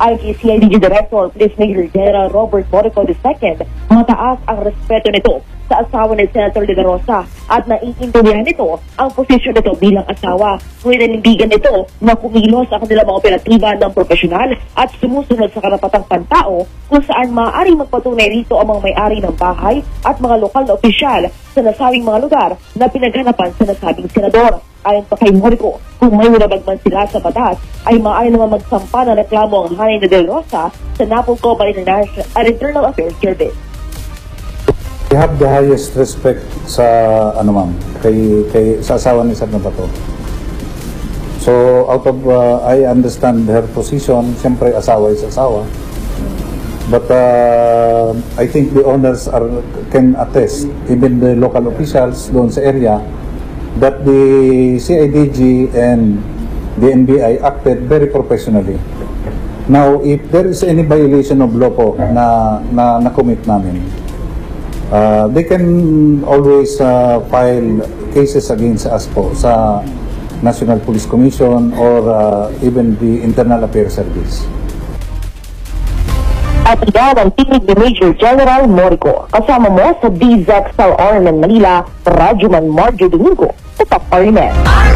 Ayon kay CIDG Director Police Major General Robert Morico II, mataas ang respeto nito sa asawa ni Senator De La Rosa at naiintindihan nito ang posisyon nito bilang asawa. Ngunit nanindigan nito na kumilos sa kanilang mga operatiba ng profesional at sumusunod sa karapatang pantao kung saan maaaring magpatunay rito ang mga may-ari ng bahay at mga lokal na opisyal sa nasabing mga lugar na pinaghanapan sa nasabing senador. Ayon pa kay Morico, kung may nilabag man sila sa batas, ay maaari naman magsampa ng reklamo ang hanay ni De La Rosa sa NAPOLCO Internal Affairs Service. We have the highest respect sa sa asawa ni Sir Bato. So out of I understand her position, siyempre asawa is asawa. But I think the owners can attest, even the local officials doon sa area, that the CIDG and the NBI acted very professionally. Now, if there is any violation of law po na commit namin, they can always file cases against us po sa National Police Commission or even the Internal Affairs Service. At yan ang tinig ni Major General Morico. Kasama mo sa DZXL RMN Manila, Radyoman Marjo Domingo, Tatak RMN.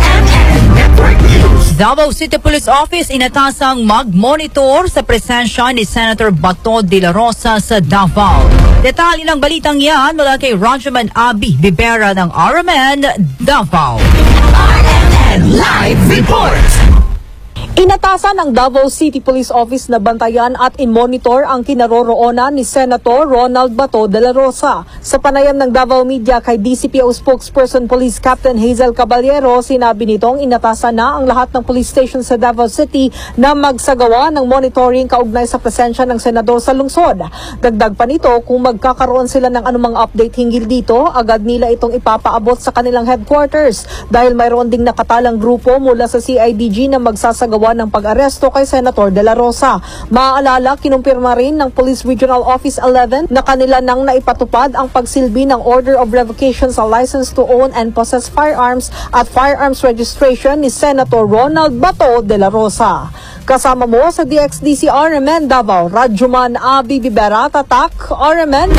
Davao City Police Office inatasang mag-monitor sa presensya ni Senator Bato de la Rosa sa Davao. Detalye ng balitang yan mula kay Radyoman Abi Bibera ng RMN Davao. RMN Live Report! Inatasan ng Davao City Police Office na bantayan at in-monitor ang kinaroroonan ni Senator Ronald Bato de la Rosa. Sa panayam ng Davao Media kay DCPO spokesperson Police Captain Hazel Caballero, sinabi nitong inatasan na ang lahat ng police station sa Davao City na magsagawa ng monitoring kaugnay sa presensya ng senador sa lungsod. Dagdag pa nito, kung magkakaroon sila ng anumang update hinggil dito, agad nila itong ipapaabot sa kanilang headquarters dahil mayroon ding nakatalang grupo mula sa CIDG na magsasagawa ng pag-aresto kay Senator De La Rosa. Maaalala, kinumpirma rin ng Police Regional Office 11 na kanila nang naipatupad ang pagsilbi ng Order of Revocation sa License to Own and Possess Firearms at Firearms Registration ni Senator Ronald Bato de la Rosa. Kasama mo sa DXDC RMN Davao, Radyoman Abi Bibera, Tatak RMN.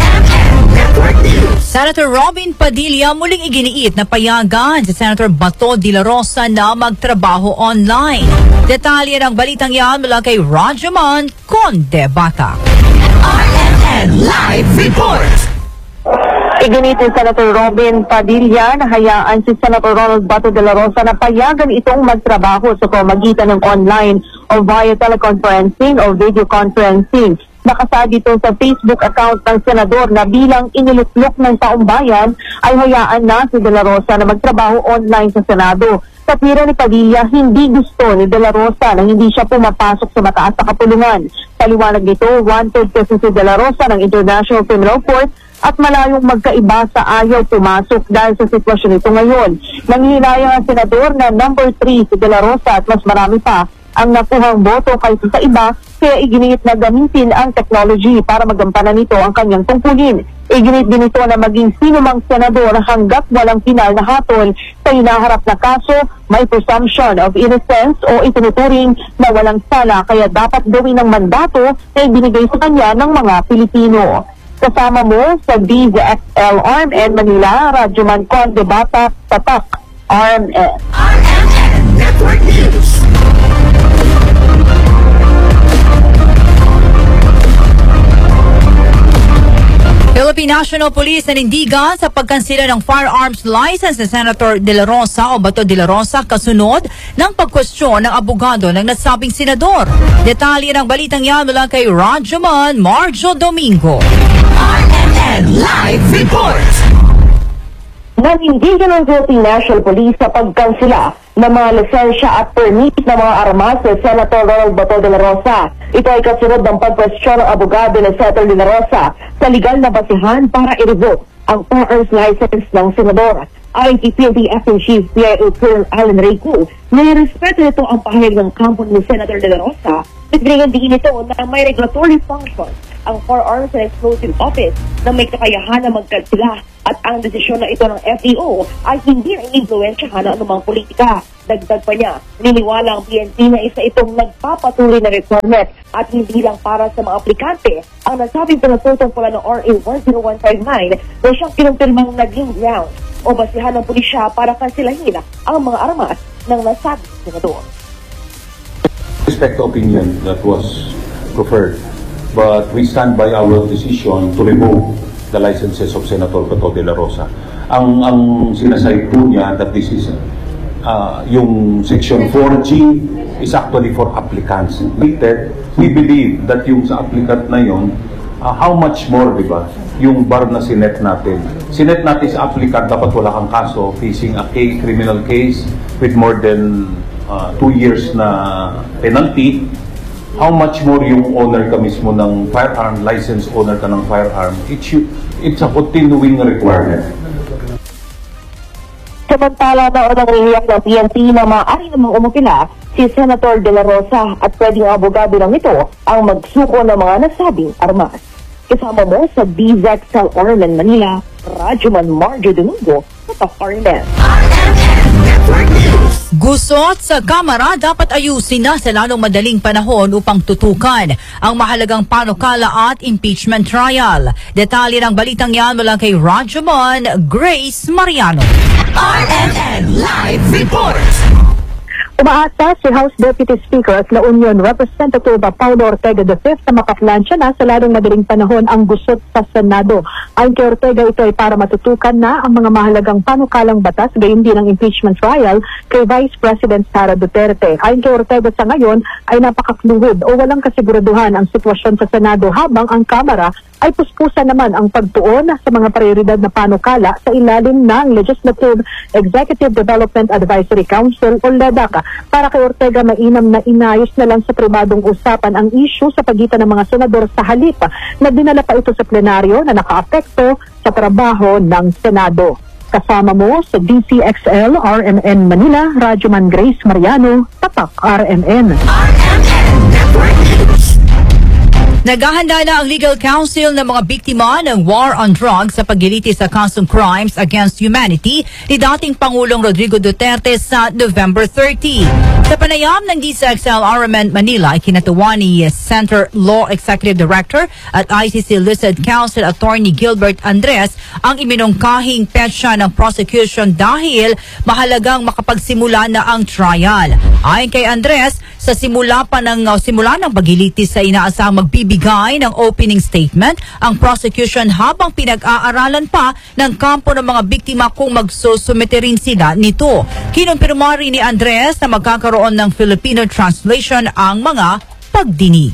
Senator Robin Padilla muling iginiit na payagan si Senator Bato de la Rosa na magtrabaho online. Detalye ng balitang yan mula kay Radyoman Conde Bata. RMN Live Report! Iginit ni Senator Robin Padilla na hayaan si Senator Ronald Bato de la Rosa na payagan itong magtrabaho sa pamamagitan ng online o via teleconferencing o video conferencing. Nakasa dito sa Facebook account ng senador na bilang iniluklok ng taumbayan ay hayaan na si De La Rosa na magtrabaho online sa Senado. Sa pira ni Padilla, hindi gusto ni De La Rosa na hindi siya pumapasok sa mataas na kapulungan. Paliwanag nito, wanted kasi si De La Rosa ng International Criminal Court at malayong magkaiba sa ayaw pumasok dahil sa sitwasyon ito ngayon. Nanghihinayang ang senador na number 3 si De La Rosa at mas marami pa ang nakuhang boto kaysa sa iba, kaya iginit na gamitin ang technology para magampanan nito ang kanyang tungkulin. Iginit din ito na maging sino mang senador hanggat walang pinal na hatol sa hinaharap na kaso, may presumption of innocence o itinuturing na walang sala, kaya dapat gawin ng mandato na ibinigay sa kanya ng mga Pilipino. Kasama mo sa DZXL RMN Manila, Radyoman Conde Bata, Tatak RMN. RMN Network News! Philippine National Police nanindigan sa pagkansela ng firearms license ni Senator De La Rosa o Bato de la Rosa kasunod ng pagkwestiyon ng abogado ng nasabing senador. Detalye ng balitang yan mula kay Radyoman Marjo Domingo. RMN Live Report! Nanindigan ng Philippine National Police sa pagkansela ng mga lisensya at permit ng mga armas ni Senator Ronald Bato de la Rosa. Ito ay kasunod ng pagkwestiyon ng abogado ni Senator de la Rosa sa legal na basihan para i-revoke ang firearms license ng senador. Ayon kay PNP Acting Chief PIO Colonel Alan Reyco, nirespeto nito ang pahayag ng kampo ni Senator de la Rosa at binigyan din ito na may regulatory function ang Firearms and Explosives Office na may kakayahan na magkansila at ang desisyon na ito ng FEO ay hindi na inimpluwensyahan ng anumang politika. Dagdag pa niya, niniwala ang PNP na isa itong nagpapatuloy na requirement at hindi lang para sa mga aplikante ang nasabing pinatutungkulan ng RA 10159 na siyang kinumpirmang naging ground o basihan ng pulisya para kansilahin ang mga armas ng nasabing senador. Respect the opinion that was preferred, but we stand by our decision to remove the licenses of Senator Bato de la Rosa. Ang sinasay po niya that this is yung Section 4G is actually for applicants. We believe that yung sa applicant na yun, how much more, di ba? Yung bar na sinet natin. Sinet natin sa applicant, dapat wala kang kaso facing a criminal case with more than 2 years na penalty. How much more yung owner ka mismo ng firearm, license owner ka ng firearm, it's a continuing requirement. Samantala na unang iiyak ng PNP na maaari namang umupila si Senator De La Rosa at pwedeng abogado lang ito ang magsuko ng mga nasabing armas. Kasama mo sa BZXL Orlan, Manila, Radyoman Marjo Domingo, Tatak RMN. Gusot sa Kamara dapat ayusin na sa lalong madaling panahon upang tutukan ang mahalagang panukala at impeachment trial. Detalye ng balitang yan mula kay Radyoman Grace Mariano. RMN Live Report. Umaasa si House Deputy Speaker at La Union Representative Paulo Ortega V na makaplansya na sa lalong madaling panahon ang gusot sa Senado. Ayon kay Ortega, ito ay para matutukan na ang mga mahalagang panukalang batas gayon din ang impeachment trial kay Vice President Sara Duterte. Ayon kay Ortega, sa ngayon ay napakafluid o walang kasiguraduhan ang sitwasyon sa Senado habang ang Kamara ay puspusan naman ang pagtuon sa mga prioridad na panukala sa ilalim ng Legislative Executive Development Advisory Council o LEDAC. Para kay Ortega, mainam na inayos na lang sa pribadong usapan ang issue sa pagitan ng mga senador sa halip na dinala pa ito sa plenaryo na nakaapekto sa trabaho ng Senado. Kasama mo sa DCXL RMN Manila, Radyoman Grace Mariano, Tatak RMN. RMN Network News. Naghahanda na ang Legal Council ng mga biktima ng war on drugs sa pagliliti sa kasong crimes against humanity ni dating Pangulong Rodrigo Duterte sa November 30. Sa panayam ng DCXL RMN Manila, ikinatuwa ni Center Law Executive Director at ICC Listed Counsel Attorney Gilbert Andres ang iminungkahing petsa ng prosecution dahil mahalagang makapagsimula na ang trial. Ayon kay Andres, sa simula ng pagliliti sa inaasahang magbibigay ng opening statement ang prosecution habang pinag-aaralan pa ng kampo ng mga biktima kung magsusumite rin sila nito. Kinumpirma rin ni Andres na magkakaroon ng Filipino translation ang mga pagdinig.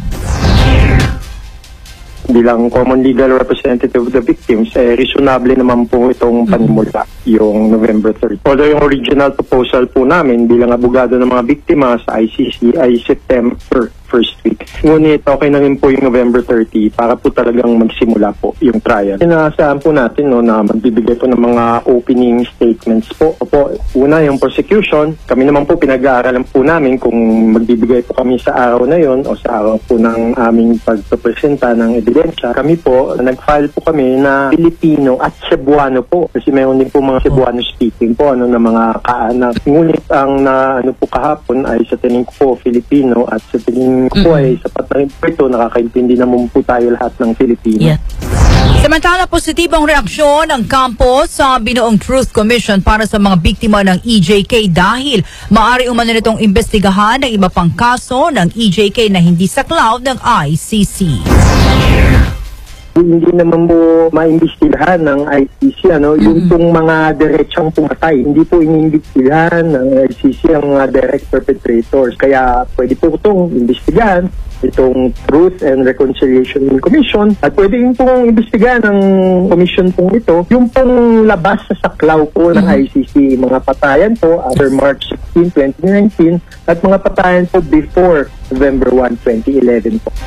Bilang common legal representative of the victims, reasonable naman po itong panimula, yung November 3. Although yung original proposal po namin bilang abogado ng mga biktima sa ICC ay September first week. Ngunit okay na rin po yung November 30 para po talagang magsimula po yung trial. Inaasahan po natin na magbibigay po ng mga opening statements po. Opo, una yung prosecution. Kami naman po pinag-aaralan po namin kung magbibigay po kami sa araw na yon o sa araw po ng aming pagpapresenta ng ebidensya. Kami po, nag-file po kami na Filipino at Cebuano po. Kasi mayroon din po mga Cebuano speaking po na mga kaanak. Ngunit ang po kahapon ay sa tingin ko po Filipino at sa tingin ko ay sapat na rin po ito, nakakaintindi naman po tayo lahat ng Filipino. Yeah. Samantala, positibong reaksyon ang kampo sa binuong Truth Commission para sa mga biktima ng EJK dahil maaari umano nitong imbestigahan ng iba pang kaso ng EJK na hindi saklaw ng ICC. Hindi naman po maimbestigahan ng ICC yung pong mga diretsang pumatay. Hindi po iniimbestigahan ng ICC ang mga direct perpetrators. Kaya pwede po itong imbestigahan itong Truth and Reconciliation Commission at pwede pong imbestigahan ng commission pong ito yung pong labas sa saklaw po ng ICC. Mga patayan po after March 16, 2019 at mga patayan po before November 1, 2011 po.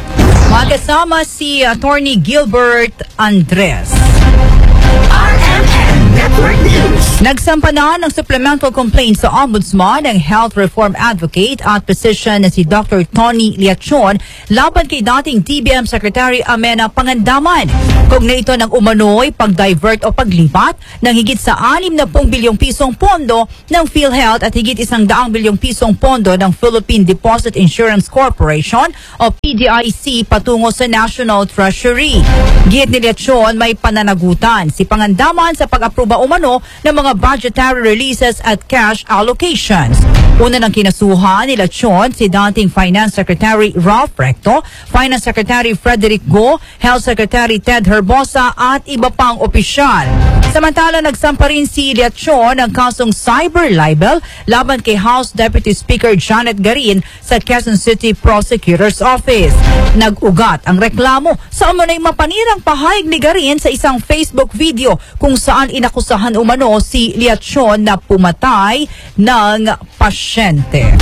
Magkasama si Attorney Gilbert Andres. RMN Network News. Nagsampa na ng supplemental complaint sa Ombudsman ng health reform advocate at physician na si Dr. Tony Liachon laban kay dating DBM Secretary Amena Pangandaman. Kaugnay ito ng umano'y pag-divert o paglipat ng higit sa 60 bilyong pisong pondo ng PhilHealth at higit 100 bilyong pisong pondo ng Philippine Deposit Insurance Corporation o PDIC patungo sa National Treasury. Git ni Liachon may pananagutan si Pangandaman sa pag-aproba umano ng mga budgetary releases at cash allocations. Una ng kinasuhan ni Liachon si dating Finance Secretary Ralph Recto, Finance Secretary Frederick Go, Health Secretary Ted Herbosa at iba pang opisyal. Samantala, nagsampa rin si Liachon ng kasong cyber libel laban kay House Deputy Speaker Janet Garin sa Quezon City Prosecutor's Office. Nag-ugat ang reklamo sa umunay mapanirang pahayag ni Garin sa isang Facebook video kung saan inakusahan umano si Liachon na pumatay ng pasyente.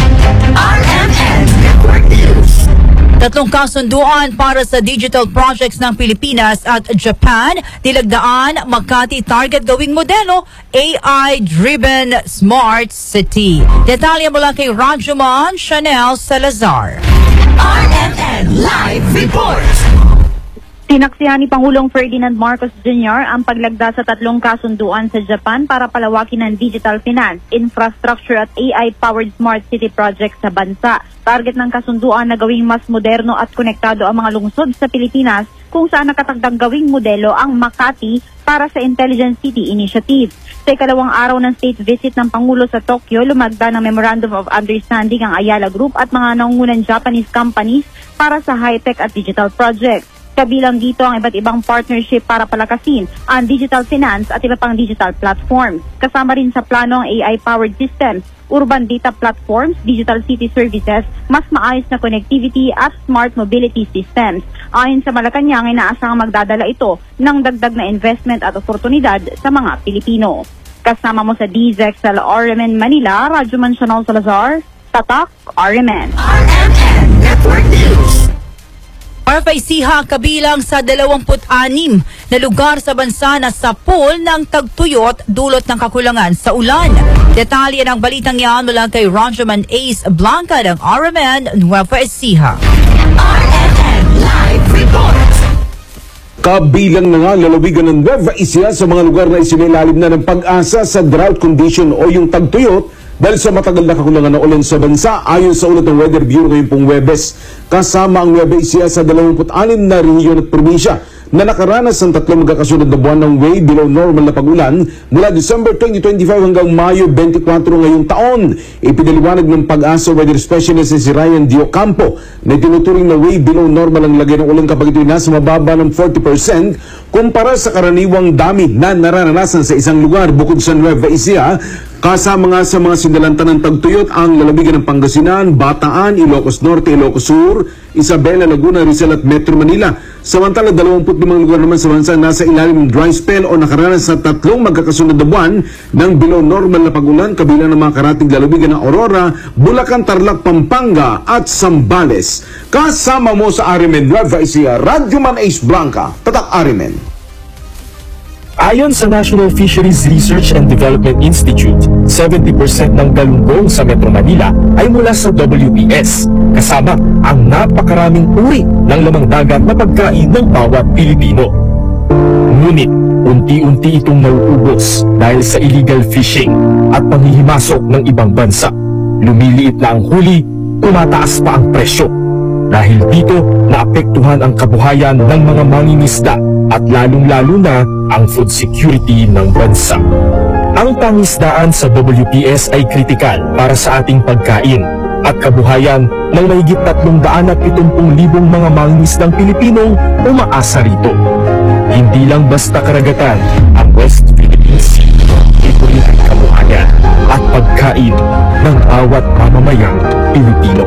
RMN Network News. Tatlong kasunduan para sa digital projects ng Pilipinas at Japan, nilagdaan Makati target gawing modelo, AI-driven smart city. Detalye mula kay Rajuman Chanel Salazar. RMN Live Report. Tinaksihan ni Pangulong Ferdinand Marcos Jr. ang paglagda sa tatlong kasunduan sa Japan para palawakin ang digital finance, infrastructure at AI-powered smart city projects sa bansa. Target ng kasunduan na gawing mas moderno at konektado ang mga lungsod sa Pilipinas kung saan nakatagdang gawing modelo ang Makati para sa Intelligent City Initiative. Sa ikalawang araw ng state visit ng Pangulo sa Tokyo, lumagda ng Memorandum of Understanding ang Ayala Group at mga nangungunang Japanese companies para sa high-tech at digital projects. Kabilang dito ang iba't ibang partnership para palakasin ang digital finance at iba pang digital platforms. Kasama rin sa plano ang AI-powered systems, urban data platforms, digital city services, mas maayos na connectivity at smart mobility systems. Ayon sa Malacanang, inaasahang magdadala ito ng dagdag na investment at oportunidad sa mga Pilipino. Kasama mo sa DZXL RMN Manila, Rajuman Chanel Salazar, Tatak RMN. RMN Network News. RFICHA kabilang sa 26 na lugar sa bansa na sapol ng tagtuyot dulot ng kakulangan sa ulan. Detalye ng balitang yan mula kay Rajuman Ace Blanca ng RMN Nueva Ecija. RMN Live Report. Kabilang na nga lalawigan ng Nueva Ecija sa mga lugar na isinilalim na ng pag-asa sa drought condition o yung tagtuyot dahil sa matagal na kakulangan ng ulan sa bansa ayon sa ulat ng Weather Bureau ngayong pong Huwebes. Kasama ang Nueva Ecija sa 26 na rehiyon at probinsya na nakaranas ng tatlong magkakasunod na buwan ng way below normal na pag-ulan mula December 2025 hanggang Mayo 24 ngayong taon. Ipinaliwanag ng pag-asa weather specialist si Ryan Diocampo na tinuturing na way below normal ang lagay ng ulan kapag ito'y nasa mababa ng 40% kumpara sa karaniwang dami na nararanasan sa isang lugar. Bukod sa Nueva Ecija, kasama nga sa mga sinalanta ng tagtuyot ang lalawigan ng Pangasinan, Bataan, Ilocos Norte, Ilocos Sur, Isabela, Laguna, Rizal at Metro Manila. Samantala, 25 lugar naman sa bansa nasa ilalim ng dry spell o nakaranas sa tatlong magkakasunod na buwan ng below normal na pag-ulan kabilang ng mga karating lalawigan ng Aurora, Bulacan, Tarlac, Pampanga at Zambales. Kasama mo sa RMN Nueva Ecija, Rajuman Ace Blanca, Tatak RMN. Ayon sa National Fisheries Research and Development Institute, 70% ng galunggong sa Metro Manila ay mula sa WPS, kasama ang napakaraming uri ng lamang dagat na pagkain ng bawat Pilipino. Ngunit, unti-unti itong nauubos dahil sa illegal fishing at panghihimasok ng ibang bansa. Lumiliit na ang huli, tumataas pa ang presyo. Dahil dito, naapektuhan ang kabuhayan ng mga mangingisda at lalong-lalo na ang food security ng bansa. Ang pangisdaan sa WPS ay kritikal para sa ating pagkain at kabuhayan ng mahigit 370,000 mga mangingisdang Pilipinong umaasa rito. Hindi lang basta karagatan ang West Philippine Sea, ito rin ang kabuhayan at pagkain ng bawat mamamayang Pilipino.